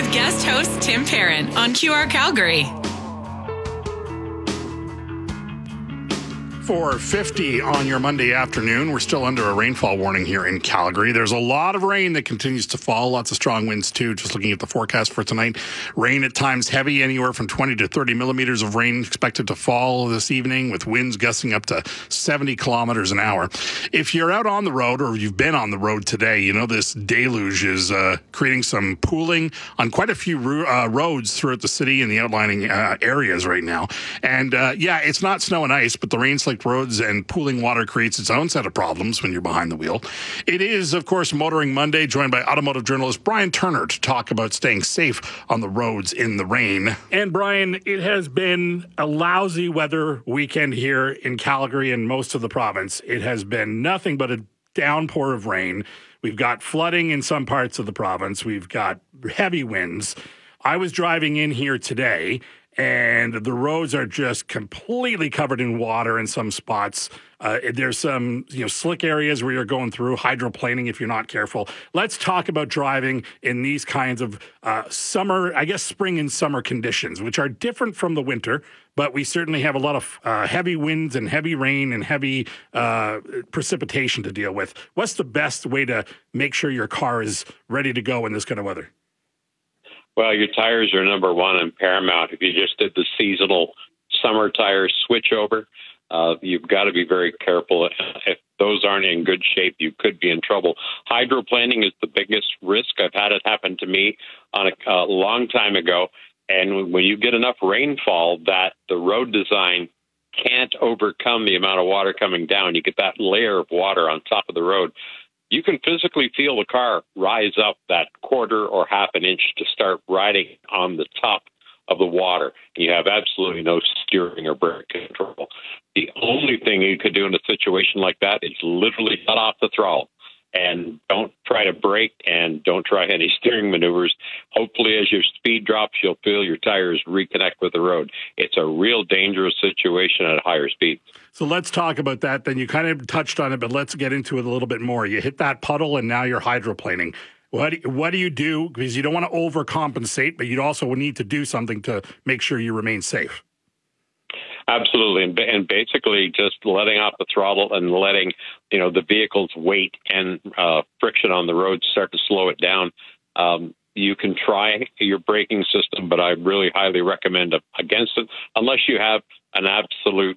with guest host Tim Perrin on QR Calgary. 4:50 on your Monday afternoon. We're still under a rainfall warning here in Calgary. There's a lot of rain that continues to fall. Lots of strong winds, too. Just looking at the forecast for tonight. Rain at times heavy, anywhere from 20 to 30 millimeters of rain expected to fall this evening, with winds gusting up to 70 kilometers an hour. If you're out on the road or you've been on the road today, you know this deluge is creating some pooling on quite a few roads throughout the city and the outlying areas right now. And it's not snow and ice, but the rain-slicked roads and pooling water creates its own set of problems when you're behind the wheel. It is, of course, Motoring Monday, joined by automotive journalist Brian Turner to talk about staying safe on the roads in the rain. And Brian, it has been a lousy weather weekend here in Calgary and most of the province. It has been nothing but a downpour of rain. We've got flooding in some parts of the province. We've got heavy winds. I was driving in here today, and the roads are just completely covered in water in some spots. There's some slick areas where you're going through, hydroplaning if you're not careful. Let's talk about driving in these kinds of spring and summer conditions, which are different from the winter, but we certainly have a lot of heavy winds and heavy rain and heavy precipitation to deal with. What's the best way to make sure your car is ready to go in this kind of weather? Well, your tires are number one and paramount. If you just did the seasonal summer tire switchover, you've got to be very careful. If those aren't in good shape, you could be in trouble. Hydroplaning is the biggest risk. I've had it happen to me on a long time ago. And when you get enough rainfall that the road design can't overcome the amount of water coming down, you get that layer of water on top of the road. You can physically feel the car rise up that quarter or half an inch to start riding on the top of the water. You have absolutely no steering or brake control. The only thing you could do in a situation like that is literally cut off the throttle and don't try to brake and don't try any steering maneuvers. Hopefully, as your speed drops, you'll feel your tires reconnect with the road. It's a real dangerous situation at higher speeds. So let's talk about that. Then you kind of touched on it, but let's get into it a little bit more. You hit that puddle and now you're hydroplaning. What do you do? Because you don't want to overcompensate, but you also need to do something to make sure you remain safe. Absolutely. And basically just letting off the throttle and letting, the vehicle's weight and friction on the road start to slow it down. You can try your braking system, but I really highly recommend against it, unless you have an absolute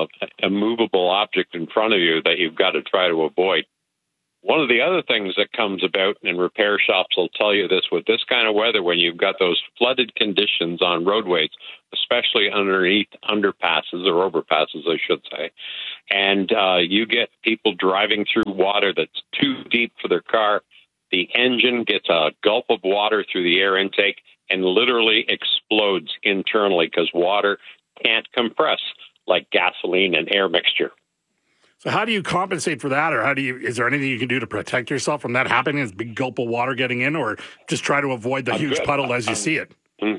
immovable object in front of you that you've got to try to avoid. One of the other things that comes about, and repair shops will tell you this, with this kind of weather, when you've got those flooded conditions on roadways, especially underneath underpasses or overpasses, I should say, and you get people driving through water that's too deep for their car, the engine gets a gulp of water through the air intake and literally explodes internally because water can't compress like gasoline and air mixture. So how do you compensate for that, or is there anything you can do to protect yourself from that happening, as a big gulp of water getting in, or just try to avoid the huge puddle as you see it?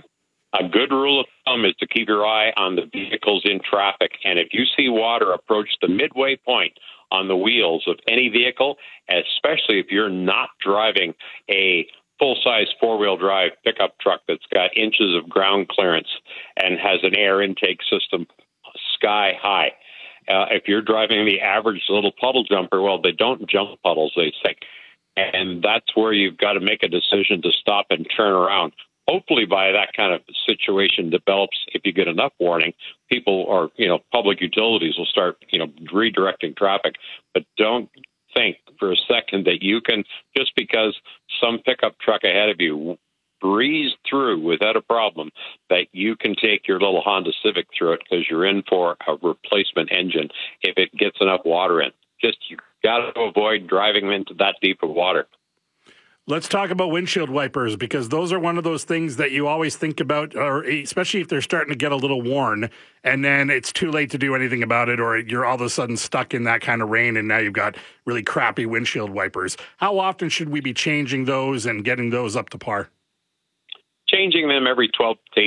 A good rule of thumb is to keep your eye on the vehicles in traffic. And if you see water approach the midway point on the wheels of any vehicle, especially if you're not driving a full-size four-wheel drive pickup truck that's got inches of ground clearance and has an air intake system sky high, if you're driving the average little puddle jumper, well, they don't jump puddles, they sink. And that's where you've got to make a decision to stop and turn around. Hopefully by that kind of situation develops, if you get enough warning, people or, public utilities will start, redirecting traffic. But don't think for a second that you can, just because some pickup truck ahead of you breeze through without a problem, that you can take your little Honda Civic through it, because you're in for a replacement engine if it gets enough water in. You got to avoid driving into that deep of water. Let's talk about windshield wipers, because those are one of those things that you always think about, or especially if they're starting to get a little worn, and then it's too late to do anything about it, or you're all of a sudden stuck in that kind of rain, and now you've got really crappy windshield wipers. How often should we be changing those and getting those up to par? Changing them every 12 to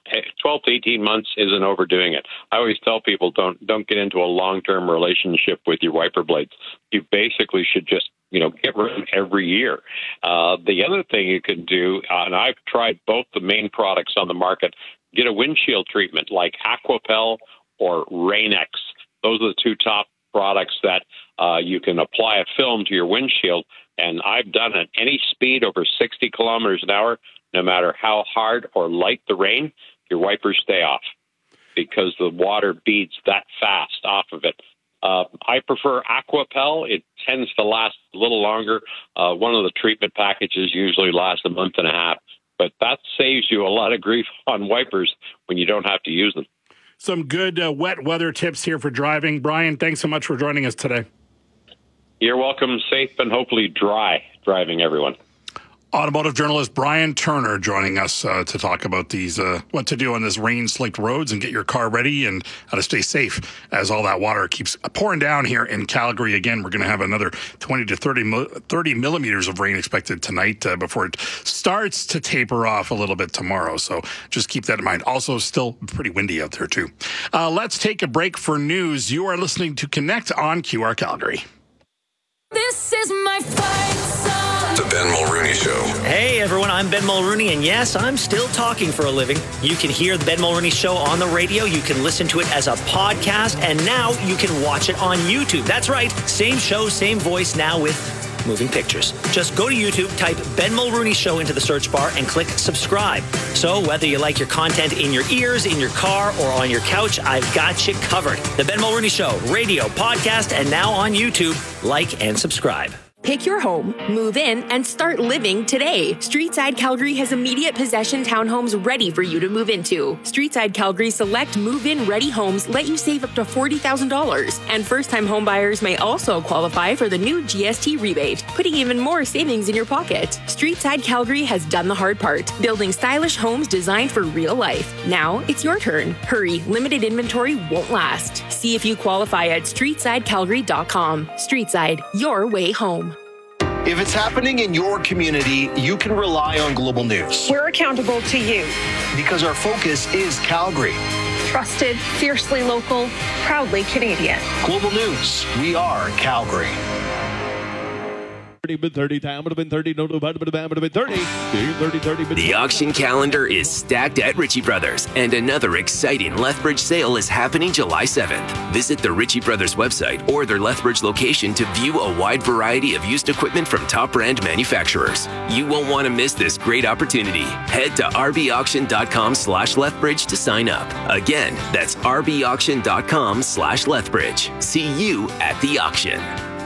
18 months isn't overdoing it. I always tell people don't get into a long-term relationship with your wiper blades. You basically should just get rid of them every year. The other thing you can do, and I've tried both the main products on the market, get a windshield treatment like Aquapel or Rain-X. Those are the two top products that you can apply a film to your windshield. And I've done it at any speed over 60 kilometers an hour, no matter how hard or light the rain, your wipers stay off because the water beads that fast off of it. I prefer Aquapel. It tends to last a little longer. One of the treatment packages usually lasts a month and a half, but that saves you a lot of grief on wipers when you don't have to use them. Some good wet weather tips here for driving. Brian, thanks so much for joining us today. You're welcome. Safe and hopefully dry driving, everyone. Automotive journalist Brian Turner joining us to talk about these, what to do on this rain-slicked roads and get your car ready and how to stay safe as all that water keeps pouring down here in Calgary. Again, we're going to have another 20 to 30 millimeters of rain expected tonight before it starts to taper off a little bit tomorrow. So just keep that in mind. Also, still pretty windy out there, too. Let's take a break for news. You are listening to Connect on QR Calgary. This is my fight song. The Ben Mulrooney Show. Hey everyone, I'm Ben Mulrooney, and yes, I'm still talking for a living. You can hear the Ben Mulrooney Show on the radio, you can listen to it as a podcast, and now you can watch it on YouTube. That's right, same show, same voice, now with moving pictures. Just go to YouTube, type Ben Mulrooney Show into the search bar, and click subscribe. So whether you like your content in your ears, in your car, or on your couch, I've got you covered. The Ben Mulrooney Show, radio, podcast, and now on YouTube. Like and subscribe. Pick your home, move in, and start living today. Streetside Calgary has immediate possession townhomes ready for you to move into. Streetside Calgary select move-in ready homes let you save up to $40,000. And first-time homebuyers may also qualify for the new GST rebate, putting even more savings in your pocket. Streetside Calgary has done the hard part, building stylish homes designed for real life. Now it's your turn. Hurry, limited inventory won't last. See if you qualify at streetsidecalgary.com. Streetside, your way home. If it's happening in your community, you can rely on Global News. We're accountable to you. Because our focus is Calgary. Trusted, fiercely local, proudly Canadian. Global News, we are Calgary. 30 time would have been 30, no, would have been 30. 30. The auction calendar is stacked at Ritchie Brothers, and another exciting Lethbridge sale is happening July 7th. Visit the Ritchie Brothers website or their Lethbridge location to view a wide variety of used equipment from top brand manufacturers. You won't want to miss this great opportunity. Head to rbauction.com/Lethbridge to sign up. Again, that's rbauction.com/Lethbridge. See you at the auction.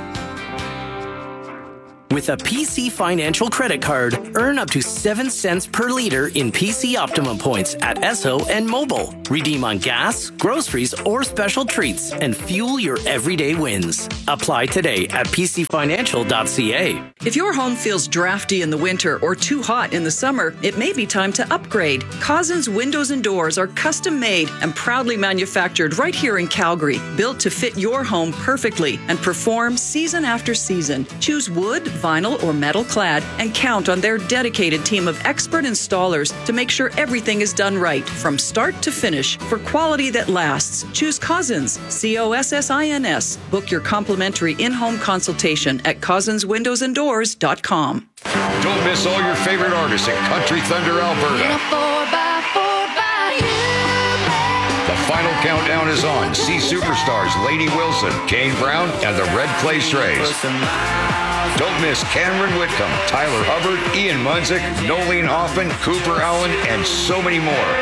With a PC Financial credit card, earn up to 7 cents per liter in PC Optimum points at Esso and Mobile. Redeem on gas, groceries, or special treats and fuel your everyday wins. Apply today at pcfinancial.ca. If your home feels drafty in the winter or too hot in the summer, it may be time to upgrade. Cousins Windows and Doors are custom made and proudly manufactured right here in Calgary, built to fit your home perfectly and perform season after season. Choose wood, vinyl, or metal clad and count on their dedicated team of expert installers to make sure everything is done right from start to finish for quality that lasts. Choose Cousins, COSSINS. Book your complimentary in-home consultation at cousinswindowsanddoors.com. Don't miss all your favorite artists at Country Thunder, Alberta. The final countdown is on. See superstars Lady Wilson, Kane Brown, and the Red Clay Strays. Don't miss Cameron Whitcomb, Tyler Hubbard, Ian Munzik, Nolene Hoffman, Cooper Allen, and so many more.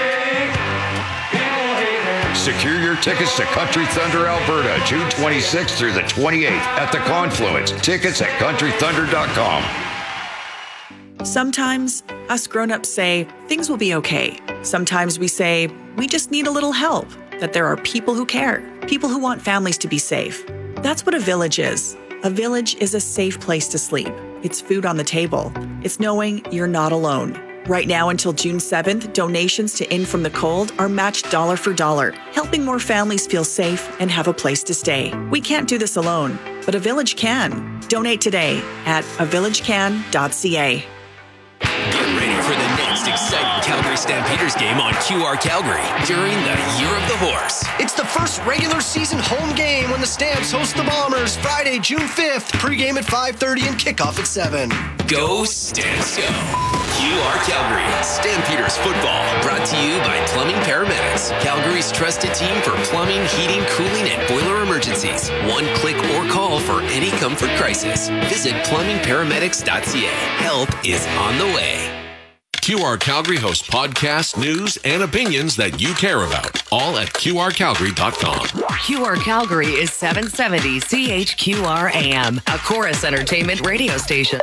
Secure your tickets to Country Thunder, Alberta, June 26th through the 28th at the Confluence. Tickets at countrythunder.com. Sometimes us grown-ups say things will be okay. Sometimes we say we just need a little help, that there are people who care, people who want families to be safe. That's what a village is. A village is a safe place to sleep. It's food on the table. It's knowing you're not alone. Right now until June 7th, donations to In From the Cold are matched dollar for dollar, helping more families feel safe and have a place to stay. We can't do this alone, but a village can. Donate today at avillagecan.ca. Get ready for the next most exciting Calgary Stampeders game on QR Calgary during the Year of the Horse. It's the first regular season home game when the Stamps host the Bombers Friday, June 5th. Pregame at 5:30 and kickoff at 7. Go Stamps Go! QR Calgary Stampeders football, brought to you by Plumbing Paramedics, Calgary's trusted team for plumbing, heating, cooling, and boiler emergencies. One click or call for any comfort crisis. Visit plumbingparamedics.ca. Help is on the way. QR Calgary hosts podcasts, news, and opinions that you care about. All at QRCalgary.com. QR Calgary is 770 CHQR AM, a Chorus Entertainment radio station.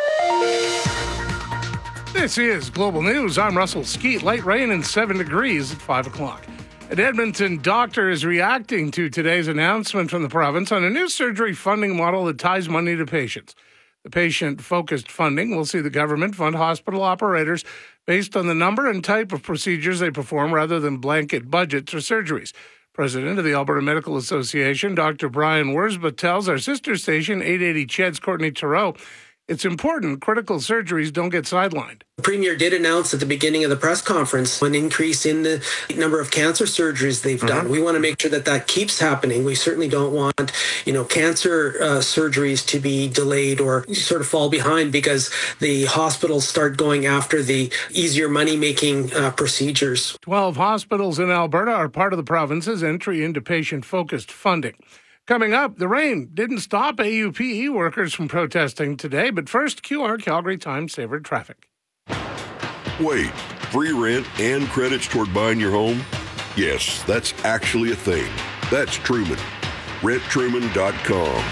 This is Global News. I'm Russell Skeet. Light rain and 7 degrees at 5 o'clock. An Edmonton doctor is reacting to today's announcement from the province on a new surgery funding model that ties money to patients. The patient-focused funding will see the government fund hospital operators based on the number and type of procedures they perform rather than blanket budgets or surgeries. President of the Alberta Medical Association, Dr. Brian Wurzba, tells our sister station, 880 CHED's Courtney Turow, it's important critical surgeries don't get sidelined. The Premier did announce at the beginning of the press conference an increase in the number of cancer surgeries they've done. We want to make sure that that keeps happening. We certainly don't want, cancer surgeries to be delayed or sort of fall behind because the hospitals start going after the easier money-making procedures. 12 hospitals in Alberta are part of the province's entry into patient-focused funding. Coming up, the rain didn't stop AUPE workers from protesting today, but first, QR Calgary Time Saver traffic. Wait, free rent and credits toward buying your home? Yes, that's actually a thing. That's Truman. RentTruman.com.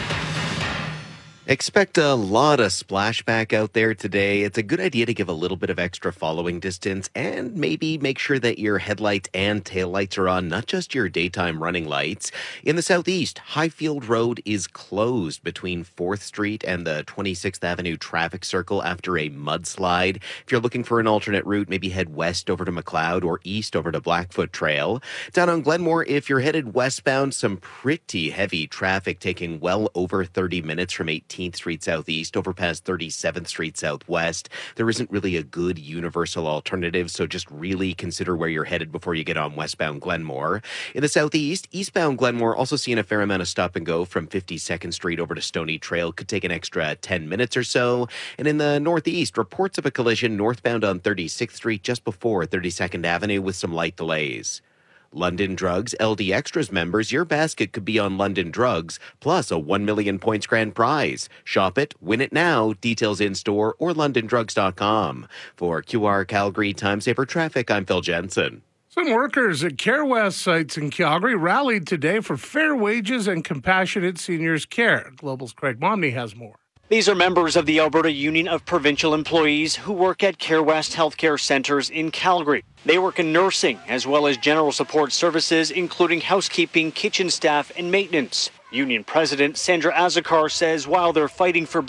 Expect a lot of splashback out there today. It's a good idea to give a little bit of extra following distance and maybe make sure that your headlights and taillights are on, not just your daytime running lights. In the southeast, Highfield Road is closed between 4th Street and the 26th Avenue traffic circle after a mudslide. If you're looking for an alternate route, maybe head west over to McLeod or east over to Blackfoot Trail. Down on Glenmore, if you're headed westbound, some pretty heavy traffic taking well over 30 minutes from 18th Street Southeast over past 37th Street Southwest. There isn't really a good universal alternative, so just really consider where you're headed before you get on westbound Glenmore. In the southeast, eastbound Glenmore also seeing a fair amount of stop and go from 52nd Street over to Stony Trail. Could take an extra 10 minutes or so. And in the northeast, reports of a collision northbound on 36th Street just before 32nd Avenue with some light delays. London Drugs LD Extras members, your basket could be on London Drugs, plus a 1 million points grand prize. Shop it, win it now. Details in-store or londondrugs.com. For QR Calgary Time Saver Traffic, I'm Phil Jensen. Some workers at Care West sites in Calgary rallied today for fair wages and compassionate seniors care. Global's Craig Momney has more. These are members of the Alberta Union of Provincial Employees who work at Care West Healthcare Centres in Calgary. They work in nursing as well as general support services, including housekeeping, kitchen staff, and maintenance. Union President Sandra Azakar says while they're fighting for